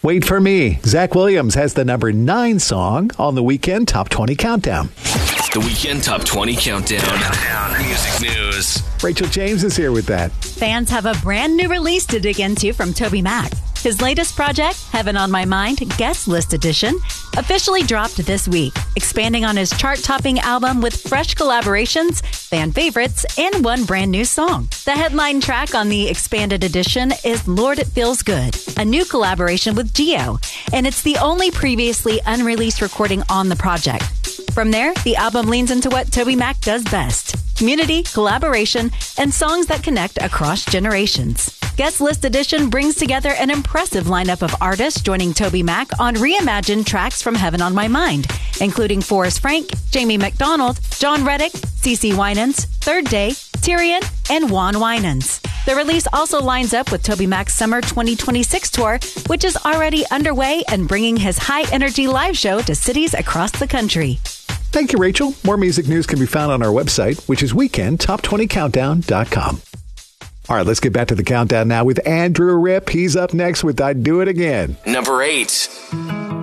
Wait for Me. Zach Williams has the number 9 song on the Weekend Top 20 Countdown. The Weekend Top 20 Countdown. Music news. Rachel James is here with that. Fans have a brand new release to dig into from Toby Mac. His latest project, Heaven on My Mind Guest List Edition, officially dropped this week, expanding on his chart-topping album with fresh collaborations, fan favorites, and one brand new song. The headline track on the expanded edition is Lord It Feels Good, a new collaboration with Gio, and it's the only previously unreleased recording on the project. From there, the album leans into what Toby Mac does best: community, collaboration, and songs that connect across generations. Guest List Edition brings together an impressive lineup of artists joining Toby Mac on reimagined tracks from Heaven on My Mind, including Forrest Frank, Jamie McDonald, John Reddick, CeCe Winans, Third Day, Tyrion, and Juan Winans. The release also lines up with Toby Mac's Summer 2026 tour, which is already underway and bringing his high-energy live show to cities across the country. Thank you, Rachel. More music news can be found on our website, which is weekendtop20countdown.com. All right, let's get back to the countdown now with Andrew Ripp. He's up next with I'd Do It Again. Number 8.